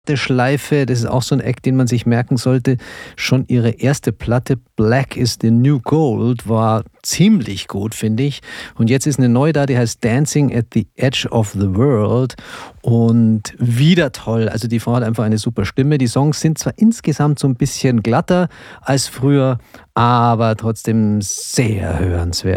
Schleife, das ist auch so ein Act, den man sich merken sollte. Schon ihre erste Platte Black is the New Gold war ziemlich gut, finde ich. Und jetzt ist eine neue da, die heißt Dancing at the Edge of the World und wieder toll. Also die Frau hat einfach eine super Stimme. Die Songs sind zwar insgesamt so ein bisschen glatter als früher, aber trotzdem sehr hörenswert.